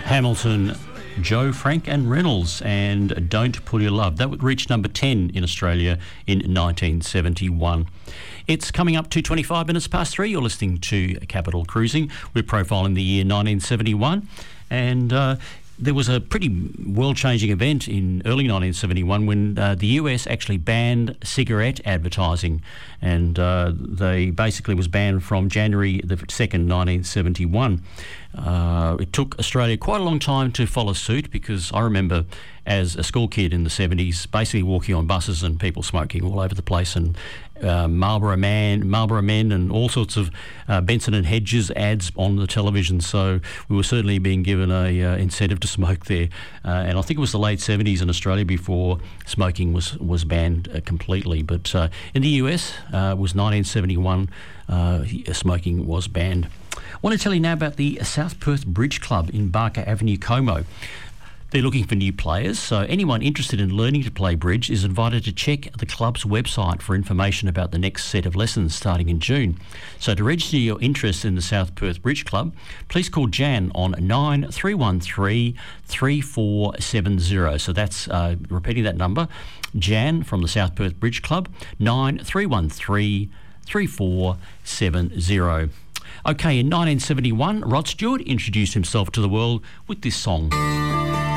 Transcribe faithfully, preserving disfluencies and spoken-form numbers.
Hamilton, Joe, Frank and Reynolds, and Don't Pull Your Love. That would reach number ten in Australia in nineteen seventy-one. It's coming up to twenty-five minutes past three. You're listening to Capital Cruising. We're profiling the year nineteen seventy-one, and uh, there was a pretty world-changing event in early nineteen seventy-one when uh, the U S actually banned cigarette advertising, and uh, they basically was banned from January the second, nineteen seventy-one. Uh, it took Australia quite a long time to follow suit, because I remember as a school kid in the seventies basically walking on buses and people smoking all over the place, and uh, Marlboro Man, Marlboro Men and all sorts of uh, Benson and Hedges ads on the television. So we were certainly being given a uh, incentive to smoke there. Uh, and I think it was the late seventies in Australia before smoking was, was banned uh, completely. But uh, in the U S, uh, it was nineteen seventy-one, uh, smoking was banned. I want to tell you now about the South Perth Bridge Club in Barker Avenue, Como. They're looking for new players, so anyone interested in learning to play bridge is invited to check the club's website for information about the next set of lessons starting in June. So to register your interest in the South Perth Bridge Club, please call Jan on nine three one three, three four seven zero. So that's, uh, repeating that number, Jan from the South Perth Bridge Club, nine three one three, three four seven zero. Okay, in nineteen seventy-one, Rod Stewart introduced himself to the world with this song.